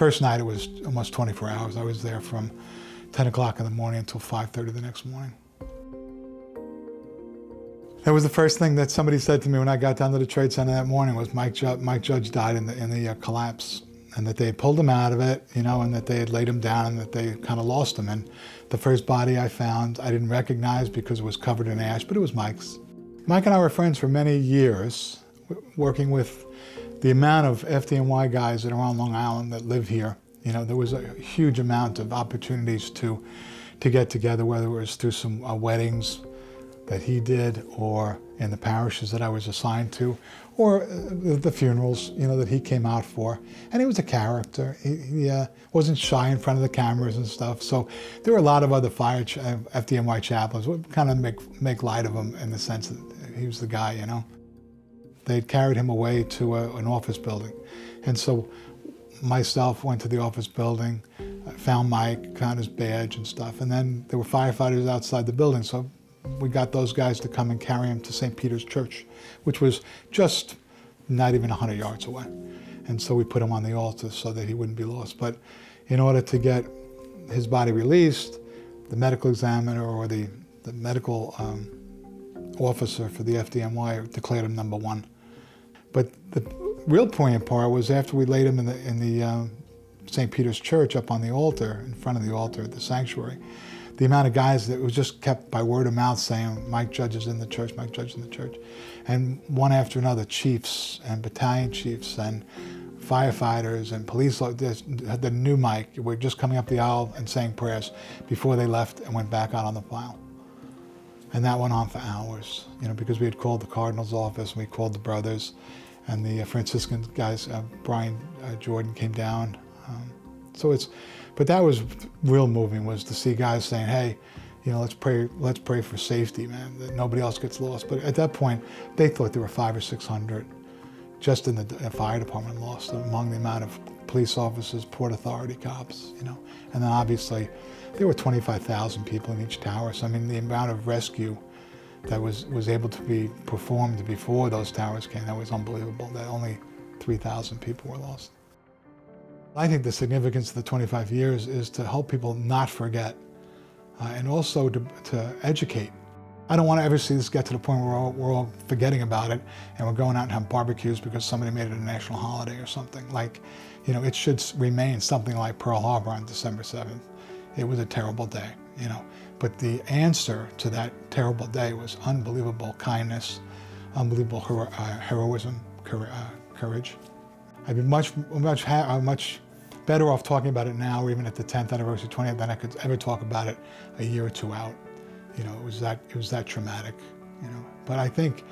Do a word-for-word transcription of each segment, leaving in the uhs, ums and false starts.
first night it was almost twenty-four hours. I was there from ten o'clock in the morning until five thirty the next morning. That was the first thing that somebody said to me when I got down to the Trade Center that morning was Mike, Ju Mike Judge died in the, in the uh, collapse, and that they had pulled him out of it, you know, and that they had laid him down and that they kind of lost him. And the first body I found, I didn't recognize because it was covered in ash, but it was Mike's. Mike and I were friends for many years, working with the amount of F D N Y guys that are on Long Island that live here. You know, there was a huge amount of opportunities to, to get together, whether it was through some uh, weddings that he did, or in the parishes that I was assigned to, or uh, the funerals, you know, that he came out for. And he was a character. He, he uh, wasn't shy in front of the cameras and stuff. So there were a lot of other fire ch F D N Y chaplains who would kind of make, make light of him in the sense that he was the guy, you know. They'd carried him away to a, an office building. And so myself went to the office building, found Mike, found his badge and stuff. And then there were firefighters outside the building. So we got those guys to come and carry him to Saint Peter's Church, which was just not even a hundred yards away. And so we put him on the altar so that he wouldn't be lost. But in order to get his body released, the medical examiner or the, the medical um, officer for the F D N Y declared him number one. But the real poignant part was after we laid him in the, in the um, Saint Peter's Church up on the altar, in front of the altar at the sanctuary, the amount of guys that was just kept by word of mouth saying, Mike Judge is in the church, Mike Judge is in the church. And one after another, chiefs and battalion chiefs and firefighters and police, the new Mike, were just coming up the aisle and saying prayers before they left and went back out on the plow. And that went on for hours, you know, because we had called the Cardinal's office and we called the brothers, and the Franciscan guys, uh, Brian uh, Jordan came down. Um, so it's, but that was real moving, was to see guys saying, hey, you know, let's pray, let's pray for safety, man, that nobody else gets lost. But at that point, they thought there were five or six hundred just in the fire department lost, among the amount of police officers, Port Authority cops, you know. And then obviously, there were twenty-five thousand people in each tower. So I mean, the amount of rescue that was, was able to be performed before those towers came, that was unbelievable, that only three thousand people were lost. I think the significance of the twenty-five years is to help people not forget, uh, and also to, to educate. I don't want to ever see this get to the point where we're all, we're all forgetting about it and we're going out and having barbecues because somebody made it a national holiday or something. Like, you know, it should remain something like Pearl Harbor on December seventh. It was a terrible day, you know. But the answer to that terrible day was unbelievable kindness, unbelievable hero uh, heroism, cour uh, courage. I'd be much, much, ha much better off talking about it now, or even at the tenth anniversary, twentieth, than I could ever talk about it a year or two out. You know, it was that, it was that traumatic, you know. But I think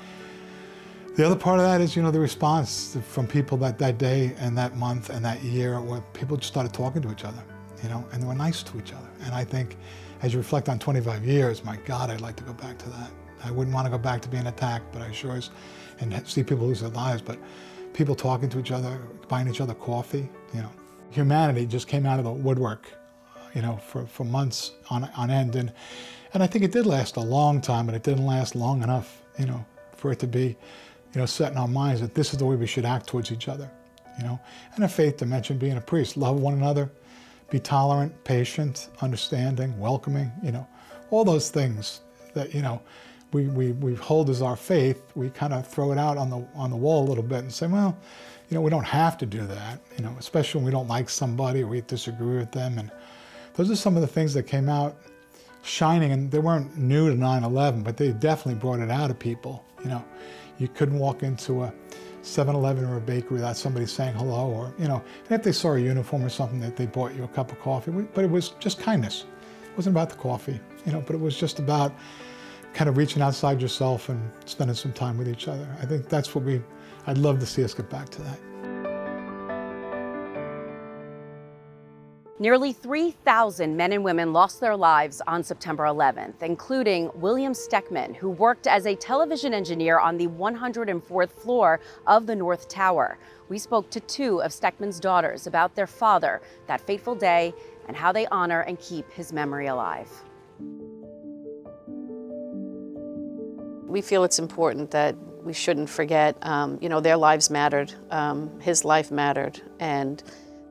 the other part of that is, you know, the response from people that, that day and that month and that year, where people just started talking to each other, you know, and they were nice to each other. And I think as you reflect on twenty-five years, my God, I'd like to go back to that. I wouldn't want to go back to being attacked, but I sure is, and see people lose their lives, but people talking to each other, buying each other coffee, you know. Humanity just came out of the woodwork, you know, for, for months on, on end. And, and I think it did last a long time, but it didn't last long enough, you know, for it to be, you know, set in our minds that this is the way we should act towards each other, you know. And a faith dimension, being a priest, love one another, be tolerant, patient, understanding, welcoming, you know, all those things that, you know, we, we, we hold as our faith. We kind of throw it out on the, on the wall a little bit and say, well, you know, we don't have to do that, you know, especially when we don't like somebody or we disagree with them. And those are some of the things that came out shining, and they weren't new to nine eleven, but they definitely brought it out of people, you know. You couldn't walk into a seven eleven or a bakery without somebody saying hello, or, you know, and if they saw a uniform or something, that they bought you a cup of coffee. But it was just kindness. It wasn't about the coffee, you know, but it was just about kind of reaching outside yourself and spending some time with each other. I think that's what we, I'd love to see us get back to that. Nearly three thousand men and women lost their lives on September eleventh, including William Steckman, who worked as a television engineer on the one hundred fourth floor of the North Tower. We spoke to two of Steckman's daughters about their father, that fateful day, and how they honor and keep his memory alive. We feel it's important that we shouldn't forget, um, you know, their lives mattered, um, his life mattered, and